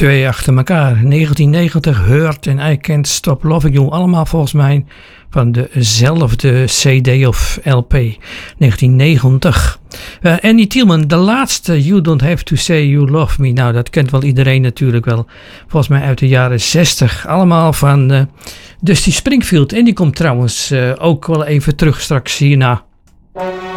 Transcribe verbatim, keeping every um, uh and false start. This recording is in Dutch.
twee achter elkaar. negentien negentig, Hurt en I Can't Stop Loving You. Allemaal volgens mij van dezelfde C D of L P. negentien negentig. Uh, Andy Tielman, de laatste You Don't Have To Say You Love Me. Nou, dat kent wel iedereen natuurlijk wel. Volgens mij uit de jaren zestig. Allemaal van uh, Dusty Springfield. En die komt trouwens uh, ook wel even terug straks hierna.